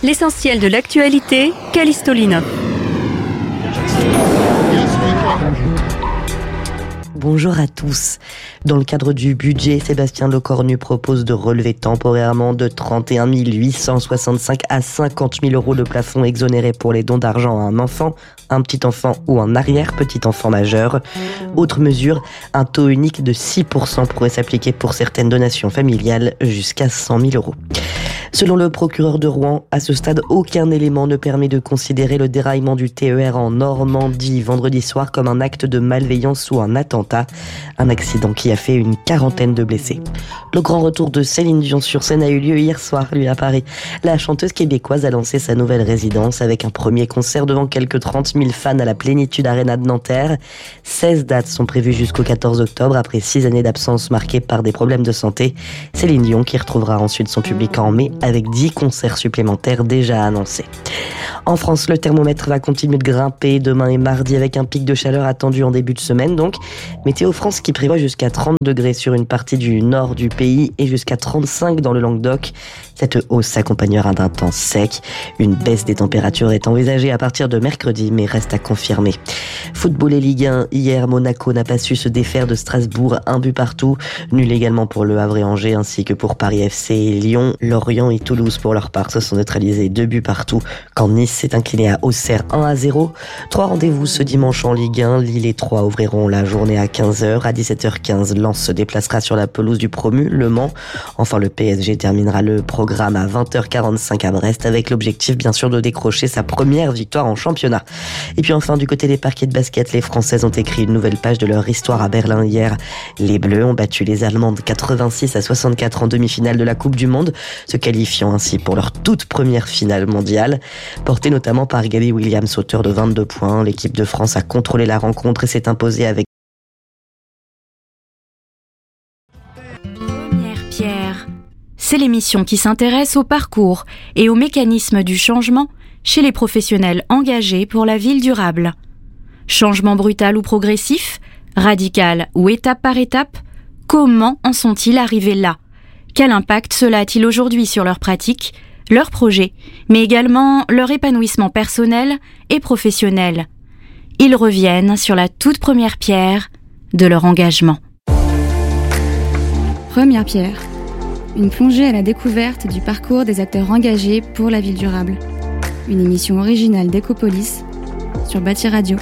L'essentiel de l'actualité, Callisto Linov. Bonjour à tous. Dans le cadre du budget, Sébastien Lecornu propose de relever temporairement de 31 865 à 50 000 euros le plafond exonéré pour les dons d'argent à un enfant, un petit enfant ou un arrière-petit enfant majeur. Autre mesure, un taux unique de 6% pourrait s'appliquer pour certaines donations familiales jusqu'à 100 000 euros. Selon le procureur de Rouen, à ce stade, aucun élément ne permet de considérer le déraillement du TER en Normandie vendredi soir comme un acte de malveillance ou un attentat. Un accident qui a fait une quarantaine de blessés. Le grand retour de Céline Dion sur scène a eu lieu hier soir, à Paris. La chanteuse québécoise a lancé sa nouvelle résidence avec un premier concert devant quelques 30 000 fans à la Plénitude Arena de Nanterre. 16 dates sont prévues jusqu'au 14 octobre après 6 années d'absence marquées par des problèmes de santé. Céline Dion qui retrouvera ensuite son public en mai avec 10 concerts supplémentaires déjà annoncés. En France, le thermomètre va continuer de grimper demain et mardi avec un pic de chaleur attendu en début de semaine. Donc, Météo France qui prévoit jusqu'à 30 degrés sur une partie du nord du pays et jusqu'à 35 dans le Languedoc. Cette hausse s'accompagnera d'un temps sec. Une baisse des températures est envisagée à partir de mercredi, mais reste à confirmer. Football et Ligue 1. Hier, Monaco n'a pas su se défaire de Strasbourg. 1 but partout. Nul également pour Le Havre et Angers, ainsi que pour Paris FC et Lyon. Lorient et Toulouse, pour leur part, se sont neutralisés 2 buts partout, quand Nice s'est incliné à Auxerre 1-0. 3 rendez-vous ce dimanche en Ligue 1. Lille et Troyes ouvriront la journée à 15h. À 17h15, Lens se déplacera sur la pelouse du promu, Le Mans. Enfin, le PSG terminera le programme à 20h45 à Brest, avec l'objectif bien sûr de décrocher sa première victoire en championnat. Et puis enfin, du côté des parquets de basket, les Françaises ont écrit une nouvelle page de leur histoire à Berlin hier. Les Bleus ont battu les Allemandes 86-64 en demi-finale de la Coupe du Monde, se qualifiant ainsi pour leur toute première finale mondiale. Portée notamment par Gabby Williams, auteur de 22 points, l'équipe de France a contrôlé la rencontre et s'est imposée avec Première Pierre. C'est l'émission qui s'intéresse au parcours et aux mécanismes du changement chez les professionnels engagés pour la ville durable. Changement brutal ou progressif, radical ou étape par étape, comment en sont-ils arrivés là ? Quel impact cela a-t-il aujourd'hui sur leurs pratiques, leurs projets, mais également leur épanouissement personnel et professionnel ? Ils reviennent sur la toute première pierre de leur engagement. Première pierre. Une plongée à la découverte du parcours des acteurs engagés pour la ville durable. Une émission originale d'Ecopolis sur Bâti Radio.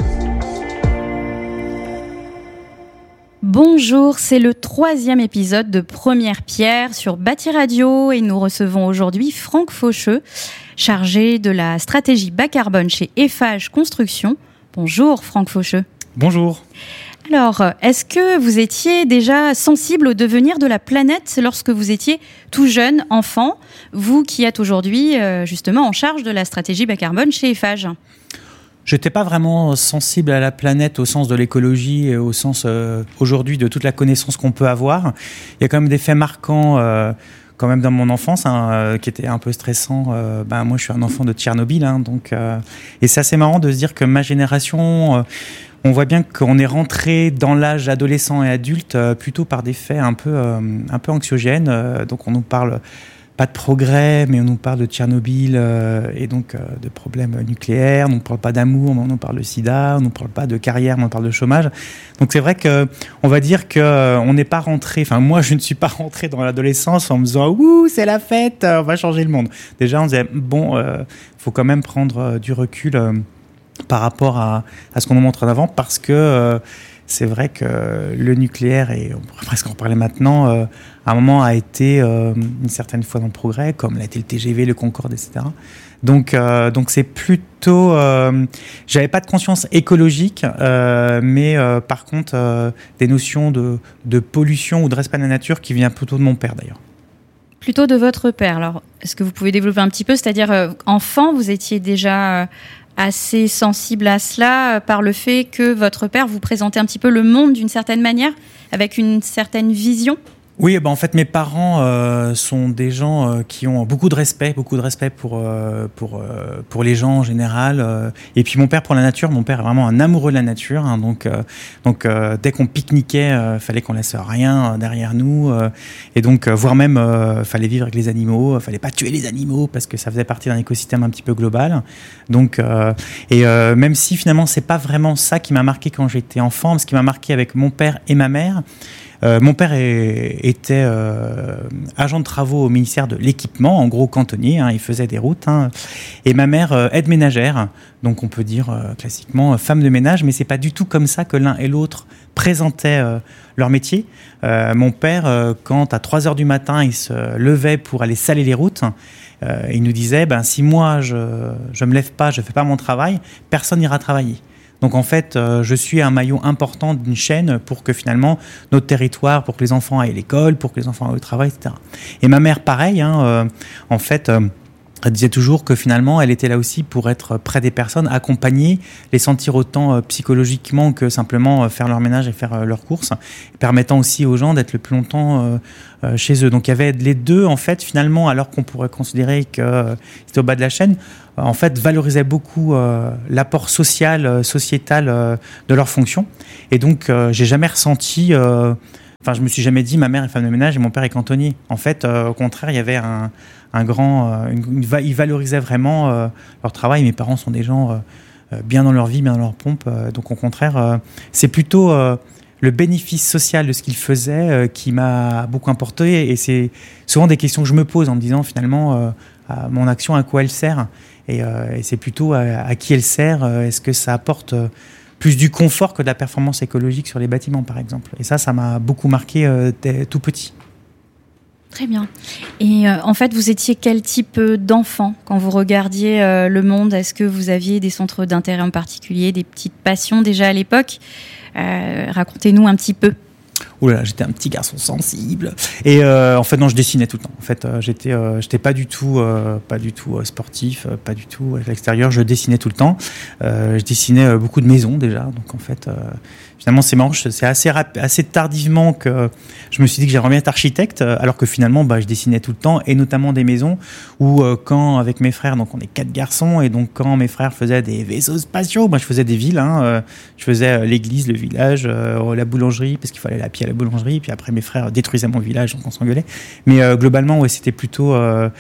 Bonjour, c'est le 3e épisode de Première Pierre sur Bâti Radio et nous recevons aujourd'hui Franck Faucheux, chargé de la stratégie bas carbone chez Eiffage Construction. Bonjour Franck Faucheux. Bonjour. Alors, est-ce que vous étiez déjà sensible au devenir de la planète lorsque vous étiez tout jeune, enfant, vous qui êtes aujourd'hui justement en charge de la stratégie bas carbone chez Eiffage ? Je n'étais pas vraiment sensible à la planète au sens de l'écologie et au sens aujourd'hui de toute la connaissance qu'on peut avoir. Il y a quand même des faits marquants quand même dans mon enfance qui étaient un peu stressants. Moi, je suis un enfant de Tchernobyl, et c'est assez marrant de se dire que ma génération... on voit bien qu'on est rentré dans l'âge adolescent et adulte plutôt par des faits un peu anxiogènes. Donc on nous parle pas de progrès, mais on nous parle de Tchernobyl et donc de problèmes nucléaires. On ne parle pas d'amour, mais on nous parle de sida. On ne parle pas de carrière, mais on parle de chômage. Donc c'est vrai qu'on va dire qu'on n'est pas rentré... Enfin, moi, je ne suis pas rentré dans l'adolescence en me disant « Ouh, c'est la fête, on va changer le monde ». Déjà, on disait « Bon, faut quand même prendre du recul par rapport à ce qu'on nous montre en avant, parce que c'est vrai que le nucléaire, et on pourrait presque en parler maintenant, à un moment a été une certaine fois dans le progrès, comme l'a été le TGV, le Concorde, etc. Donc c'est plutôt... j'avais pas de conscience écologique, mais par contre, des notions de pollution ou de respect de la nature qui vient plutôt de mon père d'ailleurs. Plutôt de votre père. Alors, est-ce que vous pouvez développer un petit peu ? C'est-à-dire, enfant, vous étiez déjà... assez sensible à cela par le fait que votre père vous présentait un petit peu le monde d'une certaine manière, avec une certaine vision ? Oui, en fait, mes parents sont des gens qui ont beaucoup de respect pour les gens en général. Et puis mon père pour la nature. Mon père est vraiment un amoureux de la nature. Hein, donc dès qu'on pique-niquait, fallait qu'on laisse rien derrière nous. Et donc, voire même, fallait vivre avec les animaux. Fallait pas tuer les animaux parce que ça faisait partie d'un écosystème un petit peu global. Donc, même si finalement c'est pas vraiment ça qui m'a marqué quand j'étais enfant, ce qui m'a marqué avec mon père et ma mère. Mon père était agent de travaux au ministère de l'équipement, en gros cantonnier, hein, il faisait des routes. Hein, et ma mère aide ménagère, donc on peut dire classiquement femme de ménage, mais c'est pas du tout comme ça que l'un et l'autre présentaient leur métier. Mon père, quand à 3h du matin, il se levait pour aller saler les routes, il nous disait si moi je me lève pas, je fais pas mon travail, personne n'ira travailler. Donc en fait, je suis un maillon important d'une chaîne pour que finalement notre territoire, pour que les enfants aillent à l'école, pour que les enfants aillent au travail, etc. Et ma mère, pareil, en fait, elle disait toujours que finalement, elle était là aussi pour être près des personnes, accompagner, les sentir autant psychologiquement que simplement faire leur ménage et faire leurs courses, permettant aussi aux gens d'être le plus longtemps chez eux. Donc il y avait les deux, en fait, finalement, alors qu'on pourrait considérer que c'était au bas de la chaîne, en fait, valorisaient beaucoup l'apport social, sociétal de leur fonction. Et donc, j'ai jamais ressenti... je me suis jamais dit, ma mère est femme de ménage et mon père est cantonnier. En fait, au contraire, il y avait ils valorisaient vraiment leur travail. Mes parents sont des gens bien dans leur vie, bien dans leur pompe. Donc, au contraire, c'est plutôt le bénéfice social de ce qu'ils faisaient qui m'a beaucoup importé. Et c'est souvent des questions que je me pose en me disant, finalement, mon action, à quoi elle sert ? Et c'est plutôt à qui elle sert. Est-ce que ça apporte plus du confort que de la performance écologique sur les bâtiments, par exemple ? Et ça m'a beaucoup marqué tout petit. Très bien. Et en fait, vous étiez quel type d'enfant quand vous regardiez le monde ? Est-ce que vous aviez des centres d'intérêt en particulier, des petites passions déjà à l'époque ? Racontez-nous un petit peu. Oula, j'étais un petit garçon sensible. Et en fait, non, je dessinais tout le temps. En fait, j'étais pas du tout sportif, pas du tout à l'extérieur. Je dessinais tout le temps. Je dessinais beaucoup de maisons déjà. Donc en fait, finalement, c'est marrant. C'est assez tardivement que je me suis dit que j'aimerais bien être architecte, alors que finalement, je dessinais tout le temps, et notamment des maisons où quand avec mes frères, donc on est 4 garçons, et donc quand mes frères faisaient des vaisseaux spatiaux, je faisais des villes. Je faisais l'église, le village, la boulangerie, parce qu'il fallait aller à pied à la boulangerie. Puis après, mes frères détruisaient mon village, donc on s'engueulait. Mais globalement, ouais, j'étais plutôt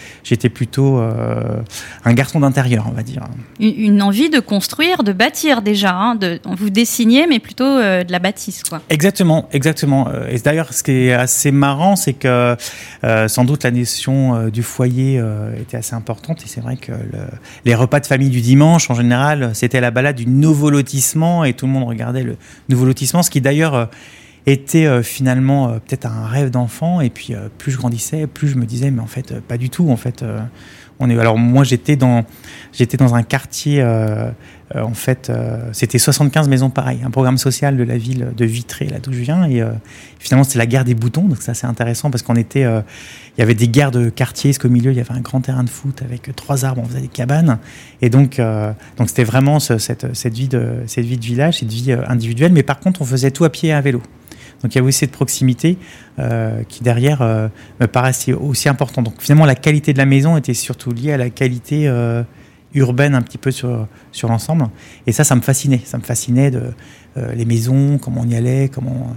un garçon d'intérieur, on va dire. Une envie de construire, de bâtir déjà. Vous dessiniez, mais plutôt de la bâtisse, quoi. Exactement. Et d'ailleurs, ce qui est assez marrant, c'est que sans doute la notion du foyer était assez importante. Et c'est vrai que les repas de famille du dimanche, en général, c'était la balade du nouveau lotissement, et tout le monde regardait le nouveau lotissement, ce qui d'ailleurs était finalement peut-être un rêve d'enfant. Et puis plus je grandissais, plus je me disais mais en fait pas du tout. En fait, alors moi j'étais dans un quartier. En fait, c'était 75 maisons pareilles, un programme social de la ville de Vitré, là d'où je viens. Et finalement, c'était la guerre des boutons, donc ça c'est intéressant parce qu'on était, il y avait des guerres de quartier, parce qu'au milieu il y avait un grand terrain de foot avec 3 arbres, on faisait des cabanes. Et donc c'était vraiment cette vie de village, cette vie individuelle. Mais par contre, on faisait tout à pied et à vélo. Donc il y avait aussi cette proximité qui derrière me paraissait aussi importante. Donc finalement, la qualité de la maison était surtout liée à la qualité urbaine un petit peu sur l'ensemble. Et ça me fascinait. Ça me fascinait les maisons, comment on y allait, comment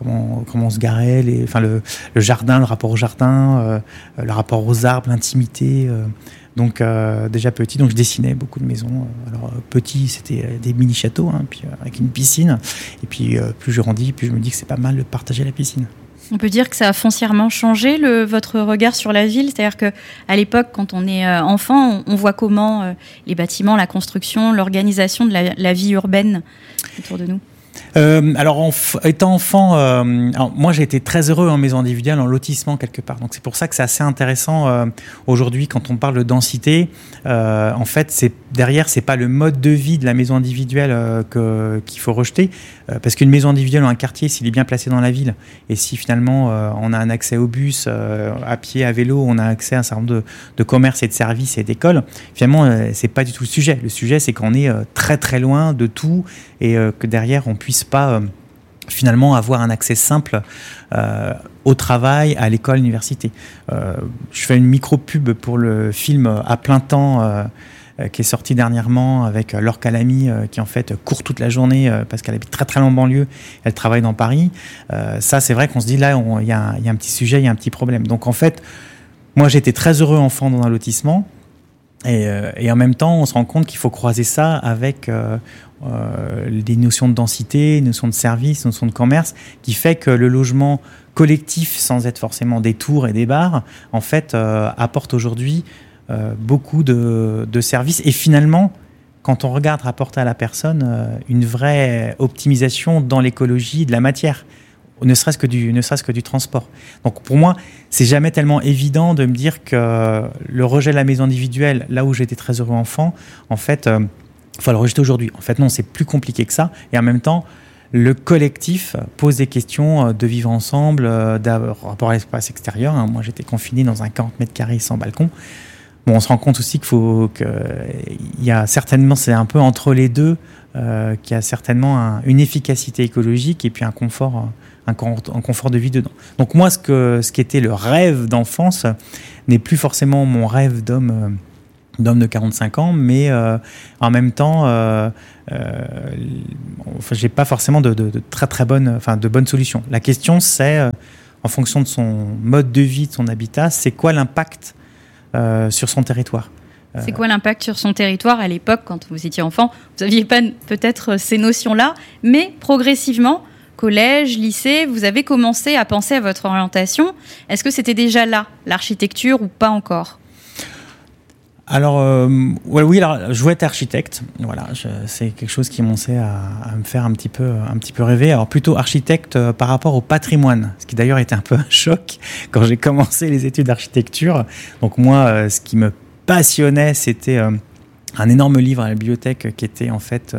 on se garait, le jardin, le rapport au jardin, le rapport aux arbres, l'intimité. Donc déjà petit, donc je dessinais beaucoup de maisons. Alors petit, c'était des mini-châteaux, puis avec une piscine. Et puis plus je grandis, plus je me dis que c'est pas mal de partager la piscine. On peut dire que ça a foncièrement changé votre regard sur la ville. C'est-à-dire qu'à l'époque, quand on est enfant, on voit comment les bâtiments, la construction, l'organisation de la vie urbaine autour de nous. Alors, étant enfant, alors moi j'ai été très heureux en maison individuelle, en lotissement quelque part. Donc c'est pour ça que c'est assez intéressant aujourd'hui quand on parle de densité. En fait, c'est pas le mode de vie de la maison individuelle qu'il faut rejeter, parce qu'une maison individuelle ou un quartier, s'il est bien placé dans la ville, et si finalement on a un accès au bus, à pied, à vélo, on a accès à un certain nombre de commerces et de services et d'écoles, finalement c'est pas du tout le sujet. Le sujet, c'est qu'on est très très loin de tout, et que derrière on puisse pas finalement avoir un accès simple au travail, à l'école, à l'université. Je fais une micro-pub pour le film À plein temps qui est sorti dernièrement avec Laure Calamy qui en fait court toute la journée parce qu'elle habite très très loin en banlieue, elle travaille dans Paris. Ça c'est vrai qu'on se dit là il y a un petit sujet, il y a un petit problème. Donc en fait, moi j'étais très heureux enfant dans un lotissement et en même temps on se rend compte qu'il faut croiser ça avec des notions de densité, des notions de service, des notions de commerce, qui fait que le logement collectif, sans être forcément des tours et des bars, en fait, apporte aujourd'hui beaucoup de services. Et finalement, quand on regarde rapporter à la personne une vraie optimisation dans l'écologie de la matière, ne serait-ce que du transport. Donc pour moi, c'est jamais tellement évident de me dire que le rejet de la maison individuelle, là où j'étais très heureux enfant, en fait, il faut le rejeter aujourd'hui. En fait, non, c'est plus compliqué que ça. Et en même temps, le collectif pose des questions de vivre ensemble, rapport à l'espace extérieur. Moi, j'étais confiné dans un 40 mètres carrés sans balcon. Bon, on se rend compte aussi qu'il y a certainement, c'est un peu entre les deux, qu'il y a certainement une efficacité écologique et puis un confort de vie dedans. Donc moi, ce qui était le rêve d'enfance n'est plus forcément mon rêve d'homme de 45 ans, mais en même temps, j'ai pas forcément de très très bonnes solutions. La question, c'est, en fonction de son mode de vie, de son habitat, c'est quoi l'impact sur son territoire. C'est quoi l'impact sur son territoire à l'époque, quand vous étiez enfant? Vous n'aviez pas peut-être ces notions-là, mais progressivement, collège, lycée, vous avez commencé à penser à votre orientation. Est-ce que c'était déjà là, l'architecture, ou pas encore? Alors, oui, alors, je voulais être architecte. Voilà, c'est quelque chose qui commençait à me faire un petit peu rêver. Alors, plutôt architecte par rapport au patrimoine, ce qui d'ailleurs était un peu un choc quand j'ai commencé les études d'architecture. Donc moi, ce qui me passionnait, c'était un énorme livre à la bibliothèque qui était en fait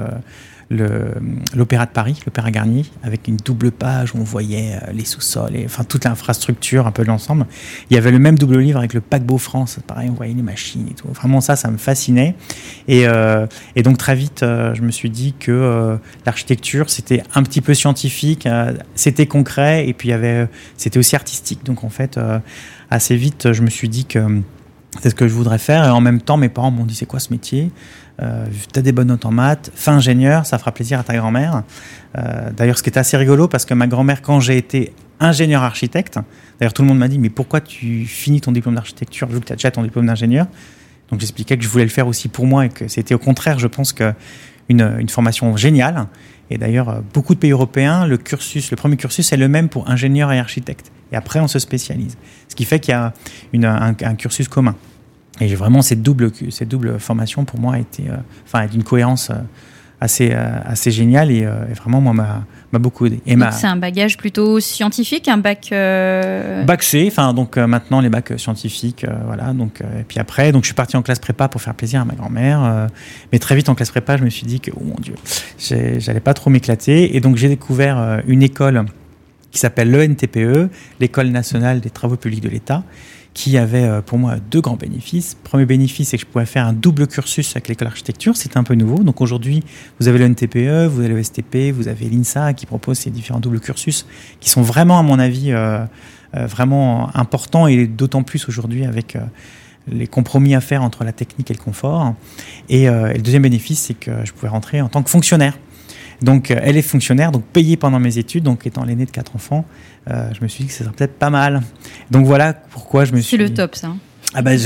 l'Opéra de Paris, l'Opéra Garnier, avec une double page où on voyait les sous-sols, toute l'infrastructure, un peu de l'ensemble. Il y avait le même double livre avec le paquebot France, pareil, on voyait les machines et tout. Vraiment, ça me fascinait. Et donc, très vite, je me suis dit que l'architecture, c'était un petit peu scientifique, c'était concret, et puis c'était aussi artistique. Donc, en fait, assez vite, je me suis dit que c'est ce que je voudrais faire. Et en même temps, mes parents m'ont dit, c'est quoi ce métier ? T'as des bonnes notes en maths, fais ingénieur, ça fera plaisir à ta grand-mère. D'ailleurs, ce qui est assez rigolo, parce que ma grand-mère, quand j'ai été ingénieur architecte, d'ailleurs tout le monde m'a dit, mais pourquoi tu finis ton diplôme d'architecture vu que tu as déjà ton diplôme d'ingénieur? Donc j'expliquais que je voulais le faire aussi pour moi et que c'était au contraire, je pense, une formation géniale. Et d'ailleurs, beaucoup de pays européens, le premier cursus est le même pour ingénieur et architecte. Et après, on se spécialise. Ce qui fait qu'il y a un cursus commun. Et vraiment, cette double formation, pour moi, a été d'une cohérence assez géniale et vraiment, moi, m'a beaucoup aidé. Donc, c'est un bagage plutôt scientifique, un bac... Bac C, donc maintenant, les bacs scientifiques, voilà. Donc, et puis après, je suis parti en classe prépa pour faire plaisir à ma grand-mère. Mais très vite, en classe prépa, je me suis dit que, oh mon Dieu, j'allais pas trop m'éclater. Et donc, j'ai découvert une école qui s'appelle l'ENTPE, l'École nationale des travaux publics de l'État, qui avait pour moi deux grands bénéfices. Premier bénéfice, c'est que je pouvais faire un double cursus avec l'école d'architecture. C'était un peu nouveau. Donc aujourd'hui, vous avez le NTPE, vous avez le STP, vous avez l'INSA qui propose ces différents doubles cursus qui sont vraiment, à mon avis, vraiment importants et d'autant plus aujourd'hui avec les compromis à faire entre la technique et le confort. Et le deuxième bénéfice, c'est que je pouvais rentrer en tant que fonctionnaire. Donc, elle est fonctionnaire, donc payée pendant mes études. Donc, étant l'aîné de 4 enfants, je me suis dit que ça serait peut-être pas mal. Donc, voilà pourquoi je me suis... C'est le top, ça. Ah ben,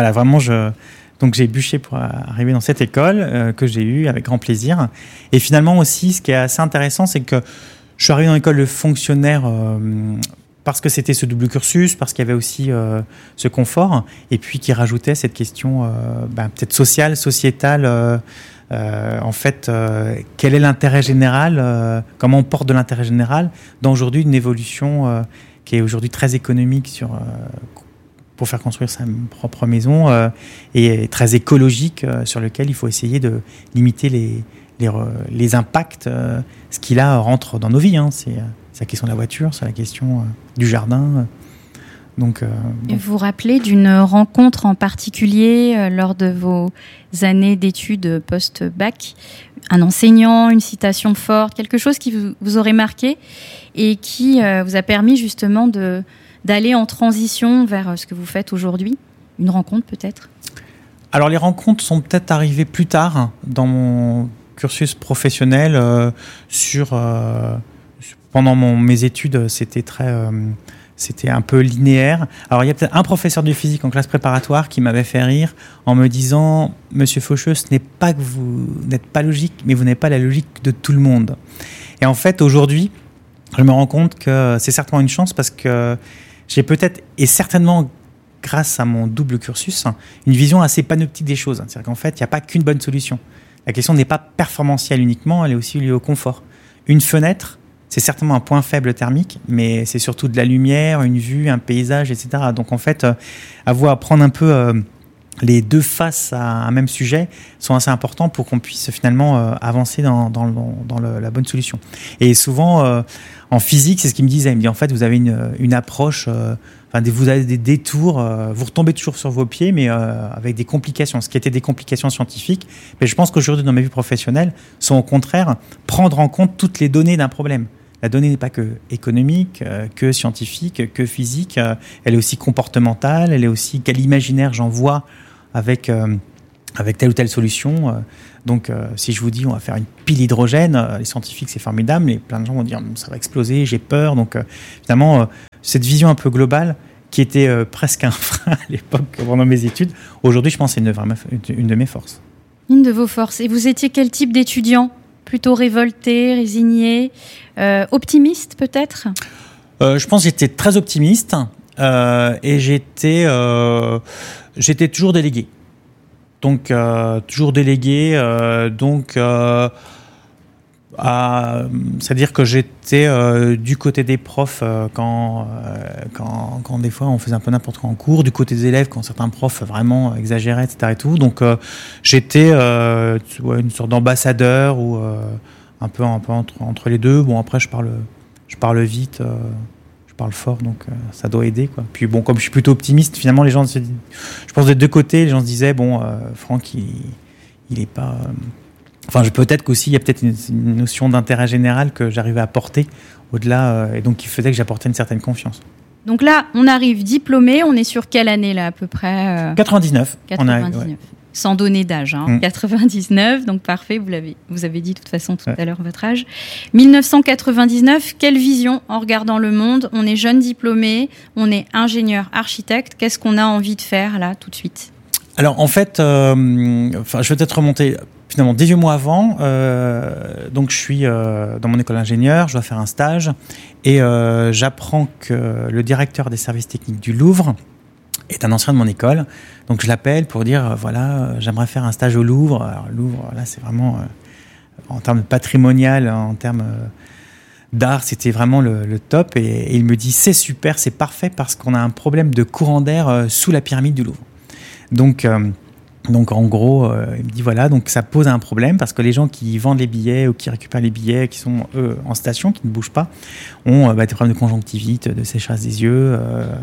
donc, j'ai bûché pour arriver dans cette école que j'ai eue avec grand plaisir. Et finalement aussi, ce qui est assez intéressant, c'est que je suis arrivé dans l'école de fonctionnaire parce que c'était ce double cursus, parce qu'il y avait aussi ce confort, et puis qui rajoutait cette question peut-être sociétale, en fait, quel est l'intérêt général, comment on porte de l'intérêt général dans aujourd'hui une évolution qui est aujourd'hui très économique pour faire construire sa propre maison et très écologique sur lequel il faut essayer de limiter les impacts, ce qui là rentre dans nos vies. C'est la question de la voiture, c'est la question du jardin. Donc, Et vous vous rappelez d'une rencontre en particulier lors de vos années d'études post-bac, un enseignant, une citation forte, quelque chose qui vous aurait marqué et qui vous a permis justement d'aller en transition vers ce que vous faites aujourd'hui? Une rencontre peut-être? Alors les rencontres sont peut-être arrivées plus tard dans mon cursus professionnel. Pendant mes études, c'était un peu linéaire. Alors, il y a peut-être un professeur de physique en classe préparatoire qui m'avait fait rire en me disant « Monsieur Faucheux, ce n'est pas que vous n'êtes pas logique, mais vous n'avez pas la logique de tout le monde. » Et en fait, aujourd'hui, je me rends compte que c'est certainement une chance parce que j'ai peut-être, et certainement grâce à mon double cursus, une vision assez panoptique des choses. C'est-à-dire qu'en fait, il n'y a pas qu'une bonne solution. La question n'est pas performantielle uniquement, elle est aussi liée au confort. Une fenêtre, c'est certainement un point faible thermique, mais c'est surtout de la lumière, une vue, un paysage, etc. Donc en fait, prendre un peu les deux faces à un même sujet sont assez importants pour qu'on puisse finalement avancer dans la bonne solution. Et souvent, en physique, c'est ce qu'il me disait. Il me dit en fait, vous avez une approche, vous avez des détours, vous retombez toujours sur vos pieds, mais avec des complications. Ce qui était des complications scientifiques, mais je pense qu'aujourd'hui, dans ma vie professionnelle, sont au contraire prendre en compte toutes les données d'un problème. La donnée n'est pas que économique, que scientifique, que physique. Elle est aussi comportementale. Elle est aussi quel imaginaire j'en vois avec telle ou telle solution. Donc, si je vous dis on va faire une pile hydrogène, les scientifiques c'est formidable, mais plein de gens vont dire ça va exploser, j'ai peur. Donc, finalement, cette vision un peu globale qui était presque un frein à l'époque pendant mes études, aujourd'hui, je pense que c'est une de mes forces. Une de vos forces. Et vous étiez quel type d'étudiant ? Plutôt révolté, résigné, optimiste peut-être ? Je pense que j'étais très optimiste et j'étais toujours délégué. Donc, c'est-à-dire que j'étais du côté des profs quand des fois on faisait un peu n'importe quoi en cours, du côté des élèves quand certains profs vraiment exagéraient, etc. et tout. Donc j'étais une sorte d'ambassadeur ou un peu entre les deux. Bon, après je parle vite, je parle fort, donc ça doit aider, quoi. Puis bon, comme je suis plutôt optimiste, finalement les gens je pense des deux côtés, les gens se disaient Franck il est pas peut-être qu'aussi il y a peut-être une notion d'intérêt général que j'arrivais à porter au-delà et donc qui faisait que j'apportais une certaine confiance. Donc là, on arrive diplômé, on est sur quelle année là à peu près 99. 99. Ouais. Sans donner d'âge, 99, donc parfait, vous avez dit de toute façon tout à l'heure votre âge. 1999, quelle vision en regardant le monde ? On est jeune diplômé, on est ingénieur, architecte, qu'est-ce qu'on a envie de faire là tout de suite ? Alors en fait, je vais peut-être remonter finalement 18 mois avant. Donc je suis dans mon école d'ingénieur, je dois faire un stage et j'apprends que le directeur des services techniques du Louvre est un ancien de mon école. Donc je l'appelle pour dire j'aimerais faire un stage au Louvre. Alors le Louvre, là c'est vraiment en termes patrimonial, en termes d'art, c'était vraiment le top. Et il me dit c'est super, c'est parfait parce qu'on a un problème de courant d'air sous la pyramide du Louvre. Donc en gros, il me dit donc ça pose un problème parce que les gens qui vendent les billets ou qui récupèrent les billets, qui sont eux en station, qui ne bougent pas, ont des problèmes de conjonctivite, de sécheresse des yeux.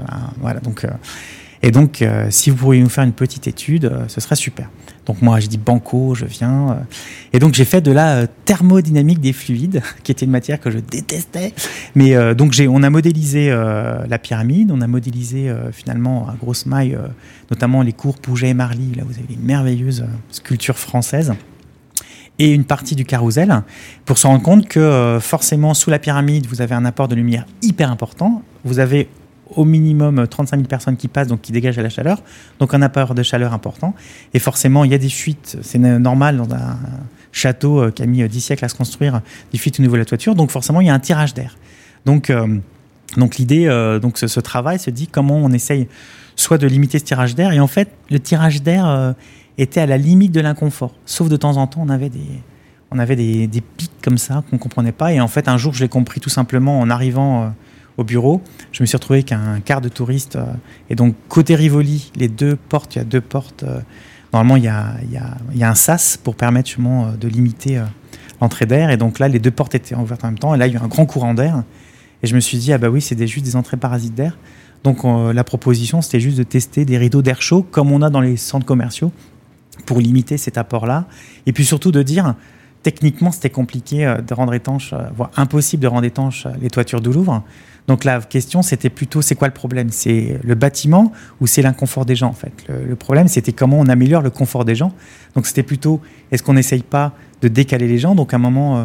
Donc, si vous pourriez nous faire une petite étude, ce serait super. Donc moi, je dis banco, je viens. Et donc j'ai fait de la thermodynamique des fluides, qui était une matière que je détestais. Mais on a modélisé la pyramide, on a modélisé finalement à grosse maille, notamment les cours Pouget et Marly. Là, vous avez une merveilleuse sculpture française. Et une partie du carrousel, pour se rendre compte que forcément, sous la pyramide, vous avez un apport de lumière hyper important. Vous avez au minimum 35 000 personnes qui passent, donc qui dégagent la chaleur, donc un apport de chaleur important. Et forcément, il y a des fuites, c'est normal dans un château qui a mis 10 siècles à se construire, des fuites au niveau de la toiture, donc forcément, il y a un tirage d'air. Donc l'idée, ce travail se dit comment on essaye soit de limiter ce tirage d'air, et en fait, le tirage d'air était à la limite de l'inconfort, sauf de temps en temps, on avait des pics comme ça qu'on ne comprenait pas, et en fait, un jour, je l'ai compris tout simplement en arrivant au bureau, je me suis retrouvé avec un quart de touristes et donc côté Rivoli, il y a deux portes, normalement il y a un sas pour permettre justement de limiter l'entrée d'air, et donc là les deux portes étaient ouvertes en même temps, et là il y a eu un grand courant d'air et je me suis dit c'est juste des entrées parasites d'air, Donc la proposition, c'était juste de tester des rideaux d'air chaud comme on a dans les centres commerciaux pour limiter cet apport-là. Et puis surtout de dire, techniquement, c'était compliqué de rendre étanche, voire impossible de rendre étanche les toitures du Louvre. Donc la question, c'était plutôt, c'est quoi le problème ? C'est le bâtiment ou c'est l'inconfort des gens, en fait ? Le problème, c'était comment on améliore le confort des gens. Donc c'était plutôt, est-ce qu'on n'essaye pas de décaler les gens ? Donc à un moment,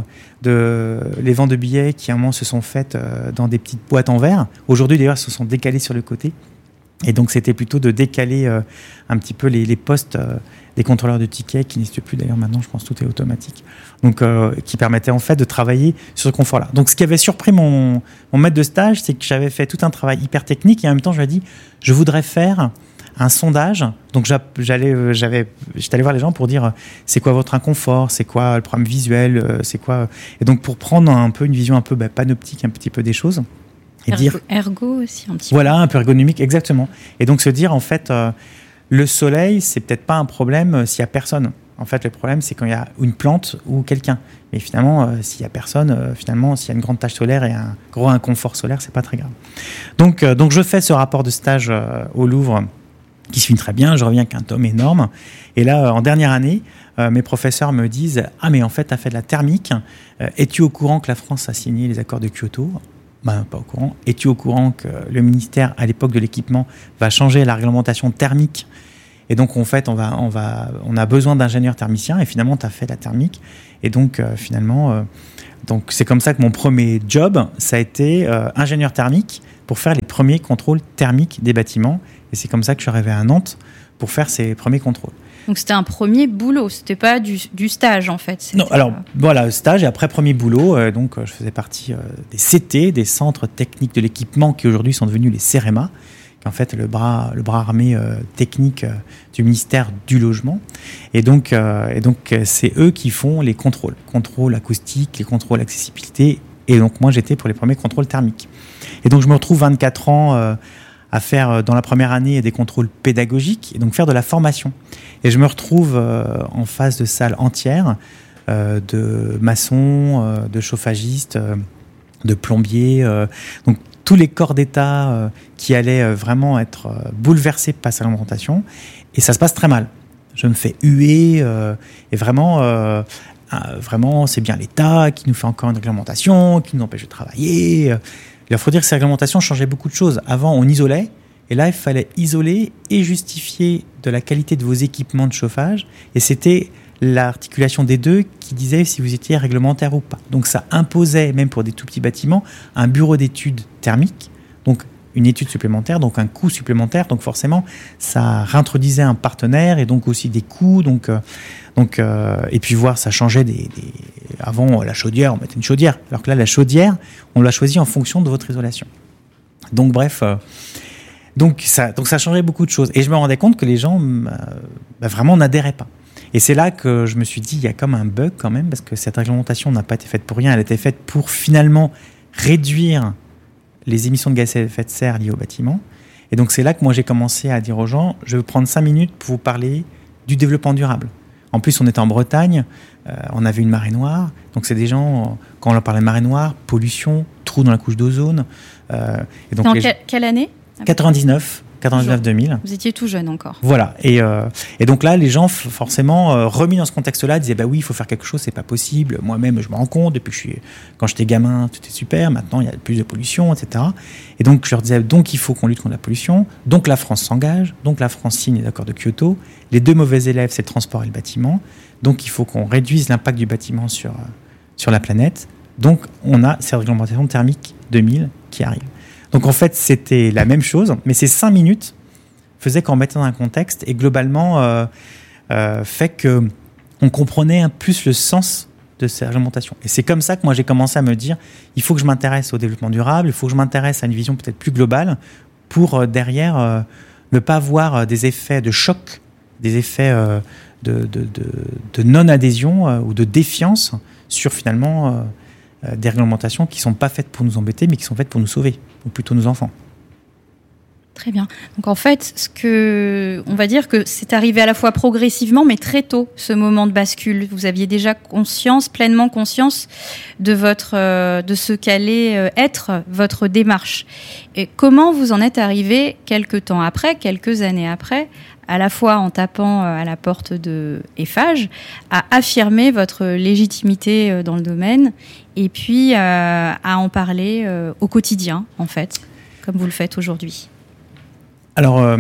les ventes de billets qui à un moment se sont faites dans des petites boîtes en verre. Aujourd'hui, d'ailleurs, se sont décalées sur le côté. Et donc c'était plutôt de décaler un petit peu les postes des contrôleurs de tickets qui n'existent plus d'ailleurs maintenant, je pense que tout est automatique. Donc qui permettait en fait de travailler sur ce confort-là. Donc ce qui avait surpris mon maître de stage, c'est que j'avais fait tout un travail hyper technique et en même temps je lui ai dit je voudrais faire un sondage. Donc j'étais allé voir les gens pour dire c'est quoi votre inconfort, c'est quoi le problème visuel, c'est quoi, et donc pour prendre un peu une vision un peu panoptique un petit peu des choses. Et dire ergo aussi un petit peu. Voilà, un peu ergonomique, exactement. Et donc se dire en fait le soleil c'est peut-être pas un problème s'il y a personne. En fait le problème c'est quand il y a une plante ou quelqu'un. Mais finalement s'il y a personne, finalement s'il y a une grande tache solaire et un gros inconfort solaire, c'est pas très grave. Donc je fais ce rapport de stage au Louvre qui se finit très bien. Je reviens avec un tome énorme. Et là en dernière année, mes professeurs me disent ah mais en fait tu as fait de la thermique. Es-tu au courant que la France a signé les accords de Kyoto ? Pas au courant. Es-tu au courant que le ministère, à l'époque de l'équipement, va changer la réglementation thermique ? Et donc, en fait, on a besoin d'ingénieurs thermiciens. Et finalement, tu as fait la thermique. Et donc, donc c'est comme ça que mon premier job, ça a été ingénieur thermique pour faire les premiers contrôles thermiques des bâtiments. Et c'est comme ça que je suis arrivé à Nantes pour faire ces premiers contrôles. Donc c'était un premier boulot, c'était pas du stage en fait. Non, alors voilà, stage et après premier boulot, donc je faisais partie des CT, des centres techniques de l'équipement qui aujourd'hui sont devenus les CEREMA, qui est en fait le bras armé technique du ministère du Logement. Et donc c'est eux qui font les contrôles acoustiques, les contrôles accessibilité. Et donc moi j'étais pour les premiers contrôles thermiques. Et donc je me retrouve 24 ans à faire dans la première année des contrôles pédagogiques et donc faire de la formation. Et je me retrouve en face de salles entières de maçons, de chauffagistes, de plombiers, donc tous les corps d'État qui allaient vraiment être bouleversés par cette réglementation. Et ça se passe très mal. Je me fais huer et vraiment, c'est bien l'État qui nous fait encore une réglementation, qui nous empêche de travailler. Il faut dire que ces réglementations changeaient beaucoup de choses. Avant, on isolait, et là, il fallait isoler et justifier de la qualité de vos équipements de chauffage. Et c'était l'articulation des deux qui disait si vous étiez réglementaire ou pas. Donc ça imposait, même pour des tout petits bâtiments, un bureau d'études thermiques, donc une étude supplémentaire, donc un coût supplémentaire. Donc forcément, ça réintroduisait un partenaire et donc aussi des coûts. Et puis voir, ça changeait Avant, la chaudière, on mettait une chaudière. Alors que là, la chaudière, on l'a choisie en fonction de votre isolation. Donc bref, donc ça changeait beaucoup de choses. Et je me rendais compte que les gens vraiment n'adhéraient pas. Et c'est là que je me suis dit, il y a comme un bug quand même, parce que cette réglementation n'a pas été faite pour rien. Elle a été faite pour finalement réduire les émissions de gaz à effet de serre liées au bâtiment. Et donc c'est là que moi j'ai commencé à dire aux gens, je vais prendre 5 minutes pour vous parler du développement durable. En plus, on était en Bretagne, on avait une marée noire. Donc, c'est des gens, quand on leur parlait de marée noire, pollution, trou dans la couche d'ozone. Et donc, quelle année ? 99-2000. Vous étiez tout jeune encore. Voilà. Et donc là, les gens, forcément, remis dans ce contexte-là, disaient oui, il faut faire quelque chose, c'est pas possible. Moi-même, je me rends compte, depuis quand j'étais gamin, tout est super. Maintenant, il y a plus de pollution, etc. Et donc, je leur disais donc, il faut qu'on lutte contre la pollution. Donc, la France s'engage. Donc, la France signe les accords de Kyoto. Les deux mauvais élèves, c'est le transport et le bâtiment. Donc, il faut qu'on réduise l'impact du bâtiment sur la planète. Donc, on a cette réglementation thermique 2000 qui arrive. Donc, en fait, c'était la même chose, mais ces 5 minutes faisaient qu'on mettait dans un contexte et globalement fait qu'on comprenait un plus le sens de ces réglementations. Et c'est comme ça que moi, j'ai commencé à me dire il faut que je m'intéresse au développement durable, il faut que je m'intéresse à une vision peut-être plus globale pour derrière ne pas avoir des effets de choc, des effets de non-adhésion ou de défiance sur finalement des réglementations qui ne sont pas faites pour nous embêter, mais qui sont faites pour nous sauver, ou plutôt nos enfants. Très bien. Donc en fait, on va dire que c'est arrivé à la fois progressivement, mais très tôt, ce moment de bascule. Vous aviez déjà pleinement conscience de ce qu'allait être votre démarche. Et comment vous en êtes arrivé quelques années après, à la fois en tapant à la porte de Eiffage, à affirmer votre légitimité dans le domaine, et puis à en parler au quotidien, en fait, comme vous le faites aujourd'hui? Alors, je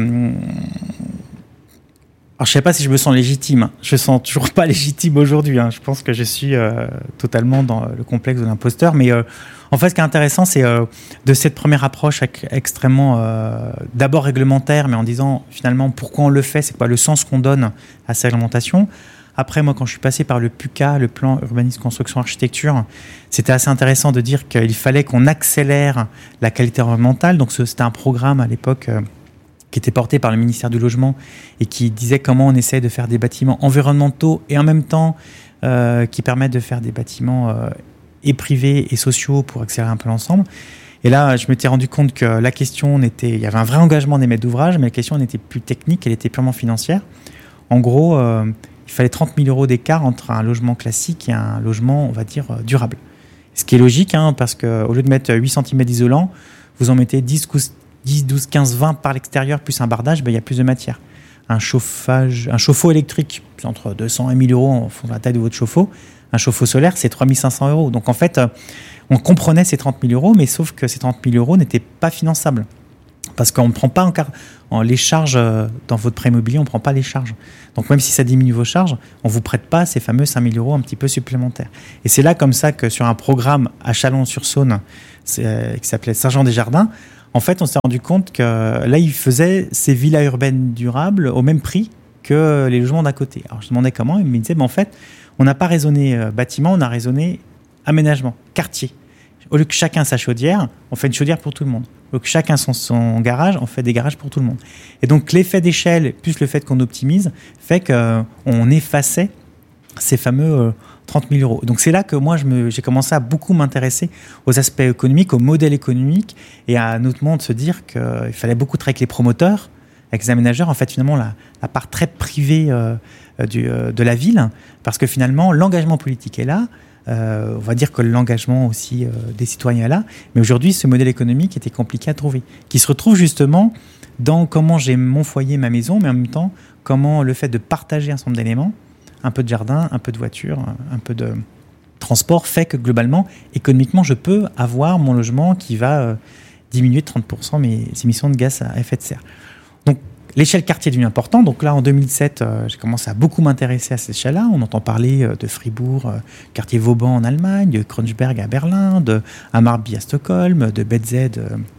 sais pas si je me sens légitime. Je me sens toujours pas légitime aujourd'hui. Je pense que je suis totalement dans le complexe de l'imposteur. Mais en fait, ce qui est intéressant, c'est de cette première approche extrêmement d'abord réglementaire, mais en disant finalement pourquoi on le fait, c'est quoi le sens qu'on donne à cette réglementation. Après, moi, quand je suis passé par le PUCA, le plan urbanisme, construction, architecture, c'était assez intéressant de dire qu'il fallait qu'on accélère la qualité environnementale. Donc, c'était un programme à l'époque qui était porté par le ministère du Logement et qui disait comment on essaie de faire des bâtiments environnementaux et en même temps qui permettent de faire des bâtiments et privés et sociaux pour accélérer un peu l'ensemble. Et là, je m'étais rendu compte que la question il y avait un vrai engagement des maîtres d'ouvrage, mais la question n'était plus technique, elle était purement financière. En gros, il fallait 30 000 euros d'écart entre un logement classique et un logement, on va dire, durable. Ce qui est logique, parce qu'au lieu de mettre 8 cm d'isolant, vous en mettez 10, 12, 15, 20 par l'extérieur, plus un bardage, il y a plus de matière. Un chauffe-eau électrique, c'est entre 200 et 1000 euros en fonction de la taille de votre chauffe-eau. Un chauffe-eau solaire, c'est 3 500 euros. Donc en fait, on comprenait ces 30 000 euros, mais sauf que ces 30 000 euros n'étaient pas finançables. Parce qu'on ne prend pas les charges dans votre prêt immobilier, on ne prend pas les charges. Donc même si ça diminue vos charges, on ne vous prête pas ces fameux 5 000 euros un petit peu supplémentaires. Et c'est là comme ça que sur un programme à Chalon-sur-Saône, qui s'appelait Saint-Jean-des-Jardins, en fait, on s'est rendu compte que là, ils faisaient ces villas urbaines durables au même prix que les logements d'à côté. Alors, je demandais comment, ils me disaient, en fait, on n'a pas raisonné bâtiment, on a raisonné aménagement, quartier. Au lieu que chacun sa chaudière, on fait une chaudière pour tout le monde. Au lieu que chacun son garage, on fait des garages pour tout le monde. Et donc, l'effet d'échelle, plus le fait qu'on optimise, fait qu'on effaçait ces fameux 30 000 euros. Donc c'est là que moi j'ai commencé à beaucoup m'intéresser aux aspects économiques, au modèle économique et à notamment de se dire qu'il fallait beaucoup travailler avec les promoteurs, avec les aménageurs, en fait finalement la part très privée de la ville, parce que finalement l'engagement politique est là, on va dire que l'engagement aussi des citoyens est là, mais aujourd'hui ce modèle économique était compliqué à trouver, qui se retrouve justement dans comment j'ai mon foyer, ma maison, mais en même temps comment le fait de partager un certain nombre d'éléments, un peu de jardin, un peu de voiture, un peu de transport, fait que globalement, économiquement, je peux avoir mon logement qui va diminuer de 30% mes émissions de gaz à effet de serre. Donc, l'échelle quartier est devenue importante. Donc là, en 2007, j'ai commencé à beaucoup m'intéresser à cette échelle-là. On entend parler de Fribourg, quartier Vauban en Allemagne, de Kreuzberg à Berlin, de Hammarby à Stockholm, de BZ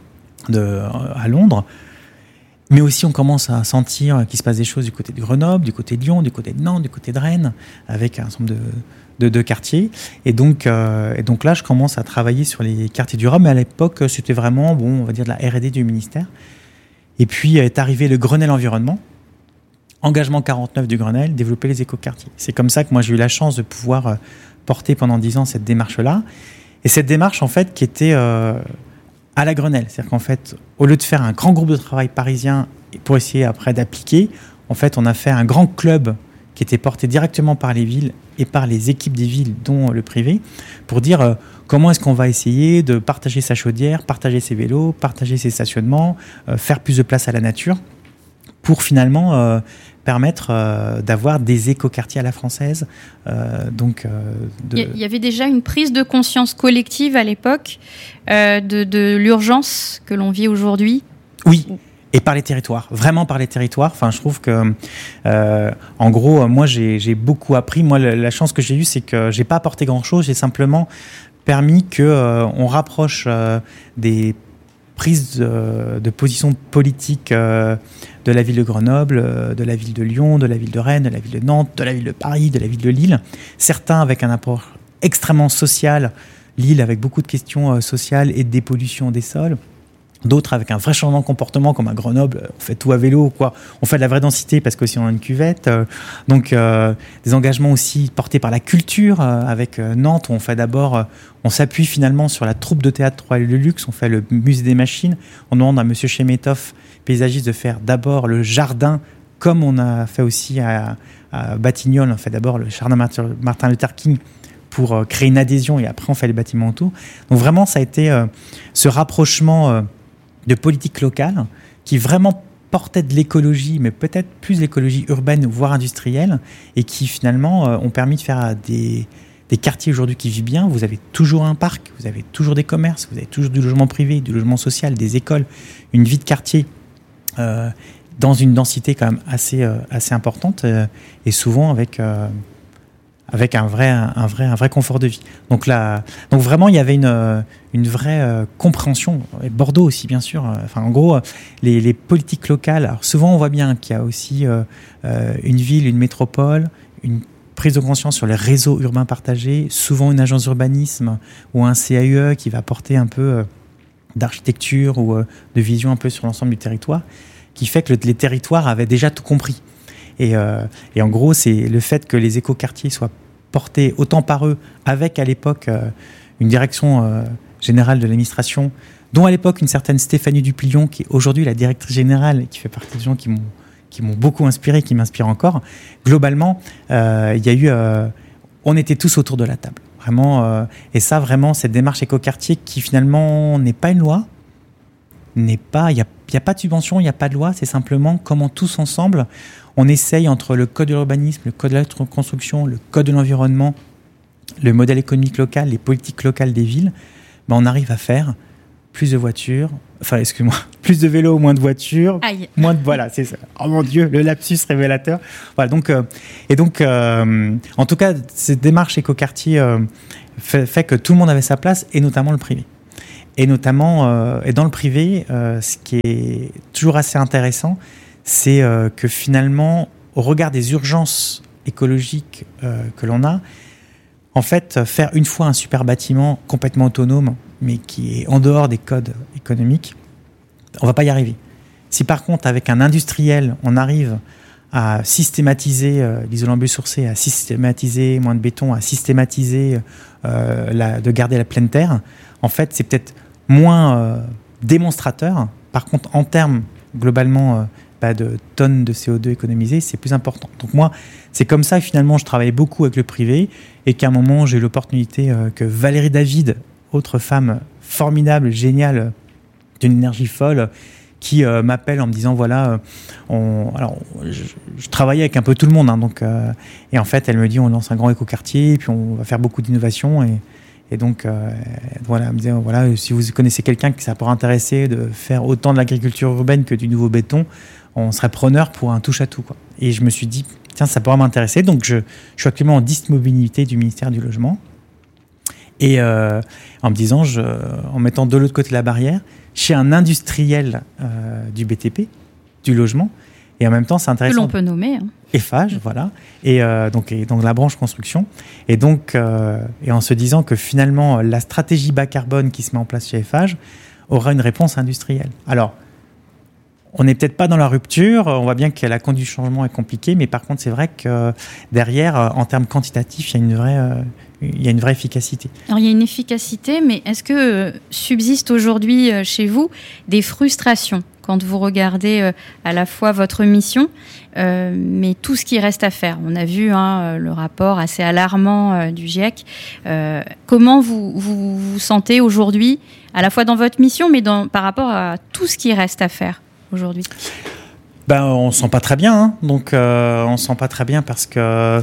à Londres. Mais aussi, on commence à sentir qu'il se passe des choses du côté de Grenoble, du côté de Lyon, du côté de Nantes, du côté de Rennes, avec un certain nombre de quartiers. Et donc là, je commence à travailler sur les quartiers durables. Mais à l'époque, c'était vraiment, on va dire, de la R&D du ministère. Et puis est arrivé le Grenelle Environnement, engagement 49 du Grenelle, développer les écoquartiers. C'est comme ça que moi, j'ai eu la chance de pouvoir porter pendant 10 ans cette démarche-là. Et cette démarche, en fait, qui était à la Grenelle. C'est-à-dire qu'en fait, au lieu de faire un grand groupe de travail parisien pour essayer après d'appliquer, en fait, on a fait un grand club qui était porté directement par les villes et par les équipes des villes, dont le privé, pour dire comment est-ce qu'on va essayer de partager sa chaudière, partager ses vélos, partager ses stationnements, faire plus de place à la nature, pour finalement permettre d'avoir des écoquartiers à la française. Il y avait déjà une prise de conscience collective à l'époque de l'urgence que l'on vit aujourd'hui. Oui. Et par les territoires, vraiment par les territoires. Enfin, je trouve que, en gros, moi, j'ai beaucoup appris. Moi, la chance que j'ai eue, c'est que j'ai pas apporté grand-chose. J'ai simplement permis qu'on rapproche des prises de position politique de la ville de Grenoble, de la ville de Lyon, de la ville de Rennes, de la ville de Nantes, de la ville de Paris, de la ville de Lille. Certains avec un apport extrêmement social. Lille avec beaucoup de questions sociales et de dépollution des sols. D'autres avec un vrai changement de comportement, comme à Grenoble, on fait tout à vélo, quoi. On fait de la vraie densité parce qu'aussi on a une cuvette. Donc des engagements aussi portés par la culture, avec Nantes où on fait d'abord, on s'appuie finalement sur la troupe de théâtre Royal de Luxe, on fait le musée des machines, on demande à monsieur Chemetov paysagistes de faire d'abord le jardin, comme on a fait aussi à Batignolles. On fait d'abord le jardin Martin Luther King pour créer une adhésion, et après on fait les bâtiments autour. Donc vraiment, ça a été ce rapprochement de politique locale qui vraiment portait de l'écologie, mais peut-être plus l'écologie urbaine, voire industrielle, et qui finalement ont permis de faire des quartiers aujourd'hui qui vivent bien. Vous avez toujours un parc, vous avez toujours des commerces, vous avez toujours du logement privé, du logement social, des écoles, une vie de quartier dans une densité quand même assez importante, et souvent avec un vrai confort de vie. Donc vraiment, il y avait une vraie compréhension. Et Bordeaux aussi, bien sûr. En gros, les politiques locales. Alors souvent, on voit bien qu'il y a aussi une ville, une métropole, une prise de conscience sur les réseaux urbains partagés, souvent une agence d'urbanisme ou un CAUE qui va porter un peu d'architecture ou de vision un peu sur l'ensemble du territoire, qui fait que les territoires avaient déjà tout compris. Et en gros, c'est le fait que les écoquartiers soient portés autant par eux, avec à l'époque une direction générale de l'administration, dont à l'époque une certaine Stéphanie Duplion, qui est aujourd'hui la directrice générale, et qui fait partie des gens qui m'ont beaucoup inspiré, qui m'inspirent encore. Globalement, il y a eu, on était tous autour de la table, vraiment. Et ça, vraiment, cette démarche écoquartier qui finalement n'est pas une loi, il n'y a pas de subvention, il n'y a pas de loi, c'est simplement comment tous ensemble, on essaye entre le code de l'urbanisme, le code de la construction, le code de l'environnement, le modèle économique local, les politiques locales des villes, on arrive à faire plus de voitures, plus de vélos, moins de voitures, voilà, c'est ça. Oh mon Dieu, le lapsus révélateur. Voilà, donc, en tout cas, cette démarche écoquartier fait que tout le monde avait sa place, et notamment le privé. Et notamment, et dans le privé, ce qui est toujours assez intéressant, c'est que finalement, au regard des urgences écologiques que l'on a, en fait, faire une fois un super bâtiment complètement autonome, mais qui est en dehors des codes économiques, on ne va pas y arriver. Si par contre, avec un industriel, on arrive à systématiser l'isolant biosourcé, à systématiser moins de béton, à systématiser de garder la pleine terre, en fait, c'est peut-être moins démonstrateur. Par contre, en termes, globalement, de tonnes de CO2 économisées, c'est plus important. Donc moi, c'est comme ça que finalement, je travaillais beaucoup avec le privé, et qu'à un moment, j'ai eu l'opportunité que Valérie David, autre femme formidable, géniale, d'une énergie folle, qui m'appelle en me disant voilà, je travaillais avec un peu tout le monde, et en fait, elle me dit on lance un grand écoquartier, et puis on va faire beaucoup d'innovations, et donc, voilà, elle me disait, voilà, si vous connaissez quelqu'un qui ça pourrait intéresser de faire autant de l'agriculture urbaine que du nouveau béton, on serait preneur pour un touche-à-tout, quoi. Et je me suis dit, tiens, ça pourrait m'intéresser. Donc, je suis actuellement en disponibilité du ministère du Logement. Et en me disant, en mettant de l'autre côté de la barrière, chez un industriel du BTP, du logement, et en même temps, c'est intéressant. Que l'on peut nommer. Eiffage, voilà. Et donc la branche construction. Et donc, et en se disant que finalement, la stratégie bas carbone qui se met en place chez Eiffage aura une réponse industrielle. Alors, on n'est peut-être pas dans la rupture. On voit bien que la conduite du changement est compliquée, mais par contre, c'est vrai que derrière, en termes quantitatifs, il y a une vraie efficacité. Alors, il y a une efficacité, mais est-ce que subsiste aujourd'hui chez vous des frustrations quand vous regardez à la fois votre mission, mais tout ce qui reste à faire? On a vu le rapport assez alarmant du GIEC. Comment vous sentez aujourd'hui, à la fois dans votre mission, mais par rapport à tout ce qui reste à faire aujourd'hui? On ne sent pas très bien. Donc, on ne sent pas très bien parce que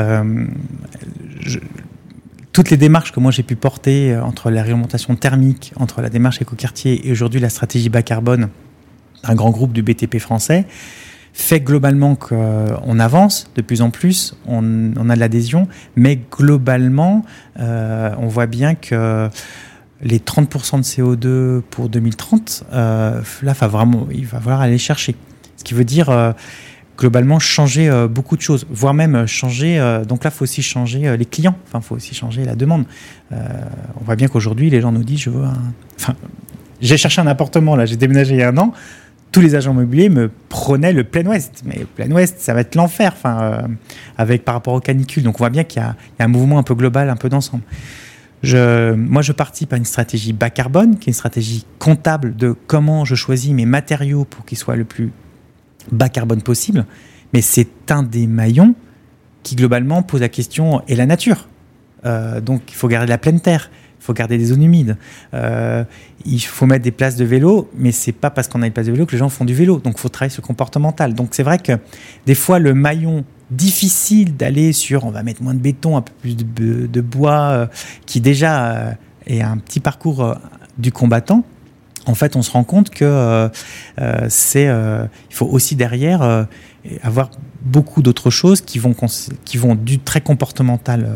toutes les démarches que moi j'ai pu porter entre la réglementation thermique, entre la démarche écoquartier et aujourd'hui la stratégie bas carbone, un grand groupe du BTP français, fait globalement qu'on avance de plus en plus, on a de l'adhésion, mais globalement, on voit bien que les 30% de CO2 pour 2030, là, il va falloir aller chercher. Ce qui veut dire, globalement, changer beaucoup de choses, voire même changer... donc là, il faut aussi changer les clients, il faut aussi changer la demande. On voit bien qu'aujourd'hui, les gens nous disent, j'ai cherché un appartement, là, j'ai déménagé il y a 1 an, tous les agents immobiliers me prenaient le plein ouest. Mais le plein ouest, ça va être l'enfer, par rapport aux canicules. Donc on voit bien qu'il y a un mouvement un peu global, un peu d'ensemble. Moi, je participe à une stratégie bas carbone, qui est une stratégie comptable de comment je choisis mes matériaux pour qu'ils soient le plus bas carbone possible. Mais c'est un des maillons qui, globalement, pose la question, et la nature. Donc, il faut garder la pleine terre, il faut garder des zones humides, il faut mettre des places de vélo, mais c'est pas parce qu'on a une place de vélo que les gens font du vélo. Donc, il faut travailler sur le comportemental. Donc, c'est vrai que des fois, le maillon difficile d'aller sur, on va mettre moins de béton, un peu plus de bois, qui déjà est un petit parcours du combattant. En fait, on se rend compte que il faut aussi derrière avoir beaucoup d'autres choses qui vont du très comportemental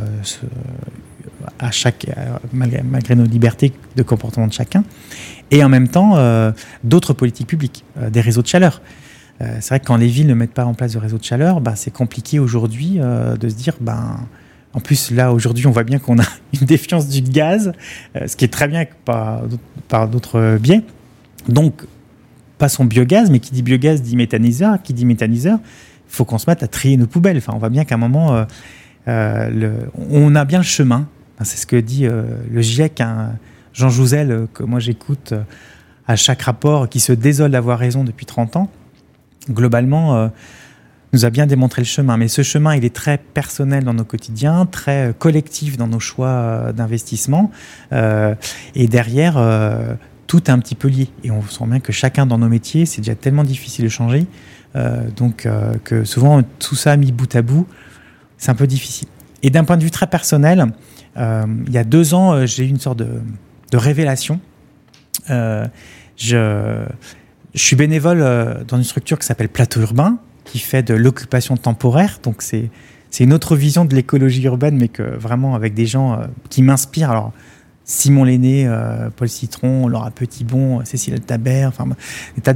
malgré nos libertés de comportement de chacun, et en même temps d'autres politiques publiques, des réseaux de chaleur. C'est vrai que quand les villes ne mettent pas en place de réseaux de chaleur, c'est compliqué aujourd'hui de se dire, en plus là aujourd'hui on voit bien qu'on a une défiance du gaz, ce qui est très bien par d'autres biais. Donc pas son biogaz, mais qui dit biogaz dit méthaniseur, qui dit méthaniseur, il faut qu'on se mette à trier nos poubelles. Enfin, on voit bien qu'à un moment on a bien le chemin. C'est ce que dit le GIEC, Jean Jouzel, que moi j'écoute à chaque rapport, qui se désole d'avoir raison depuis 30 ans. Globalement, nous a bien démontré le chemin. Mais ce chemin, il est très personnel dans nos quotidiens, très collectif dans nos choix d'investissement. Et derrière, tout est un petit peu lié. Et on sent bien que chacun dans nos métiers, c'est déjà tellement difficile de changer. Donc, que souvent, tout ça mis bout à bout, c'est un peu difficile. Et d'un point de vue très personnel, il y a 2 ans, j'ai eu une sorte de révélation. Je suis bénévole dans une structure qui s'appelle Plateau Urbain, qui fait de l'occupation temporaire. Donc, c'est une autre vision de l'écologie urbaine, mais que vraiment avec des gens qui m'inspirent. Alors, Simon Lenné, Paul Citron, Laura Petitbon, Cécile Altabert, enfin, des tas